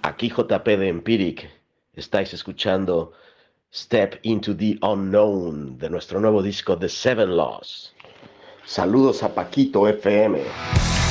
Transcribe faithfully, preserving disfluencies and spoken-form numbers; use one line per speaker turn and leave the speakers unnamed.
Aquí J P de Empiric. Estáis escuchando Step into the Unknown de nuestro nuevo disco The Seven Laws. Saludos a Paquito F M.